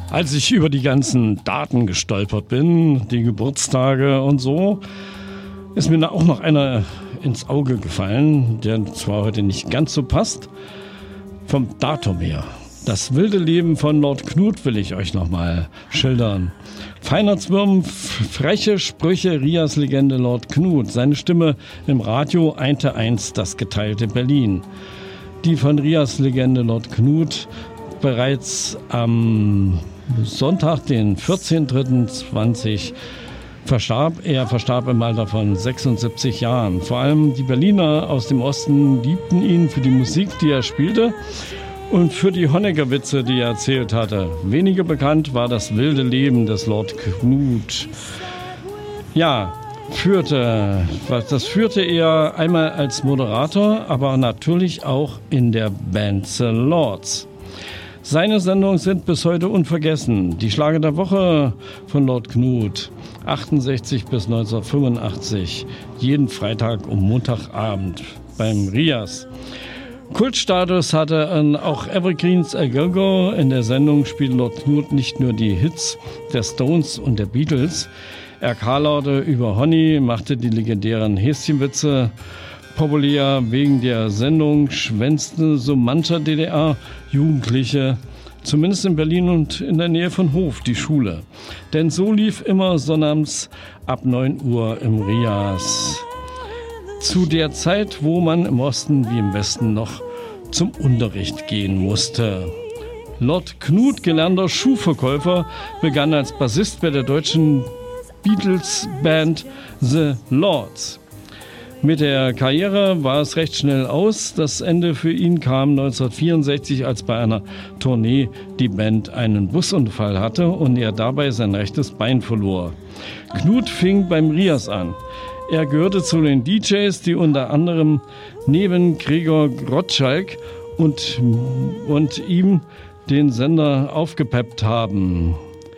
Als ich über die ganzen Daten gestolpert bin, die Geburtstage und so, ist mir auch noch einer ins Auge gefallen, der zwar heute nicht ganz so passt, vom Datum her. Das wilde Leben von Lord Knut will ich euch nochmal schildern. Feinheitswürm, freche Sprüche, Rias Legende Lord Knut. Seine Stimme im Radio einte einst das geteilte Berlin. Die von Rias Legende Lord Knut bereits am Sonntag, den 14.03.20 verstarb. Er verstarb im Alter von 76 Jahren. Vor allem die Berliner aus dem Osten liebten ihn für die Musik, die er spielte, und für die Honecker-Witze, die er erzählt hatte. Weniger bekannt war das wilde Leben des Lord Knut. Ja, das führte er einmal als Moderator, aber natürlich auch in der Band The Lords. Seine Sendungen sind bis heute unvergessen. Die Schlager der Woche von Lord Knut, 68 bis 1985, jeden Freitag um Montagabend beim Rias. Kultstatus hatte auch Evergreens A Go-Go. In der Sendung spielt Lord Knut nicht nur die Hits der Stones und der Beatles. Er karlaute über Honey, machte die legendären Häschenwitze populär. Wegen der Sendung schwänzte so mancher DDR-Jugendliche, zumindest in Berlin und in der Nähe von Hof, die Schule. Denn so lief immer sonnabends ab 9 Uhr im Rias. Zu der Zeit, wo man im Osten wie im Westen noch zum Unterricht gehen musste. Lord Knut, gelernter Schuhverkäufer, begann als Bassist bei der deutschen Beatles-Band The Lords. Mit der Karriere war es recht schnell aus. Das Ende für ihn kam 1964, als bei einer Tournee die Band einen Busunfall hatte und er dabei sein rechtes Bein verlor. Knut fing beim Rias an. Er gehörte zu den DJs, die unter anderem neben Gregor Gottschalk und ihm den Sender aufgepeppt haben.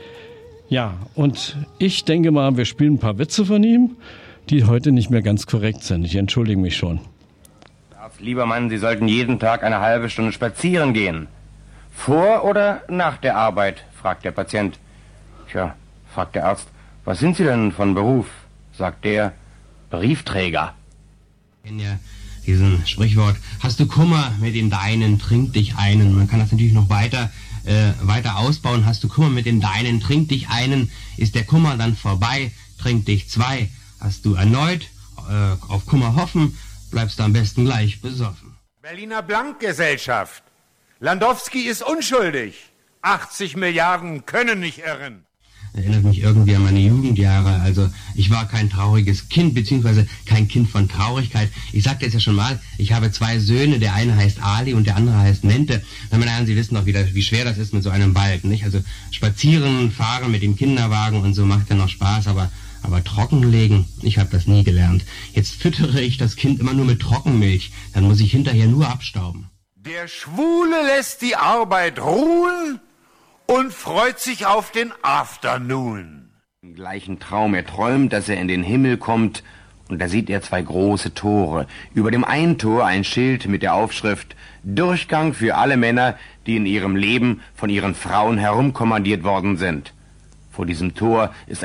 Ja, und ich denke mal, wir spielen ein paar Witze von ihm, die heute nicht mehr ganz korrekt sind. Ich entschuldige mich schon. Arzt Liebermann, Sie sollten jeden Tag eine halbe Stunde spazieren gehen. Vor oder nach der Arbeit, fragt der Patient. Tja, fragt der Arzt, was sind Sie denn von Beruf? Sagt der, Briefträger. In diesem Sprichwort, hast du Kummer mit den Deinen, trink dich einen. Man kann das natürlich noch weiter ausbauen. Hast du Kummer mit den Deinen, trink dich einen. Ist der Kummer dann vorbei, trink dich zwei. Hast du erneut auf Kummer hoffen, bleibst du am besten gleich besoffen. Berliner Blankgesellschaft. Landowski ist unschuldig. 80 Milliarden können nicht irren. Erinnert mich irgendwie an meine Jugendjahre. Also ich war kein trauriges Kind, beziehungsweise kein Kind von Traurigkeit. Ich sagte jetzt ja schon mal, ich habe zwei Söhne, der eine heißt Ali und der andere heißt Mente. Meine Herren, Sie wissen doch, wie schwer das ist mit so einem Balken, nicht? Also spazieren, fahren mit dem Kinderwagen und so macht ja noch Spaß, aber trockenlegen, ich habe das nie gelernt. Jetzt füttere ich das Kind immer nur mit Trockenmilch, dann muss ich hinterher nur abstauben. Der Schwule lässt die Arbeit ruhen und freut sich auf den Afternoon. Im gleichen Traum, er träumt, dass er in den Himmel kommt, und da sieht er zwei große Tore. Über dem einen Tor ein Schild mit der Aufschrift Durchgang für alle Männer, die in ihrem Leben von ihren Frauen herumkommandiert worden sind. Vor diesem Tor ist